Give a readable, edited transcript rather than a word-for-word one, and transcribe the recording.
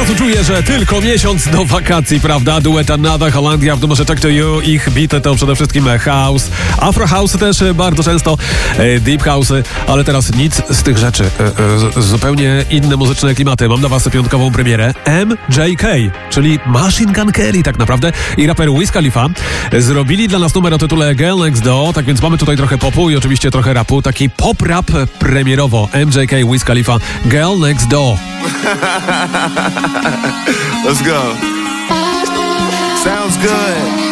razu czuję, że tylko miesiąc do wakacji, prawda? Duet Another Hollandia w numerze Talk to You. Ich bity to przede wszystkim house, afro house też bardzo często, deep house, ale teraz nic z tych rzeczy. Zupełnie inne muzyczne klimaty. Mam dla was piątkową premierę. MJK, czyli Machine Gun Kelly tak naprawdę i raper Wiz Khalifa zrobili dla nas numer o tytule Girl Next Door, tak więc mamy tutaj trochę popu i oczywiście trochę rapu. Taki pop-rap premierowo. MJK, Wiz Khalifa, Girl Next Door. Let's go. Sounds good.